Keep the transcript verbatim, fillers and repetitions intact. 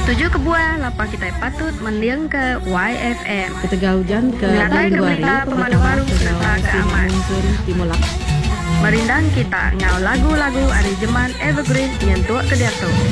Tujuh kebuah lapang kita patut mendiang ke Y F M. Ketegah hujan ke Ngatai ke berita pemandu baru serta keaman. Timulak. Merindang kita ngau lagu-lagu ari jeman evergreen yang tua ke diato.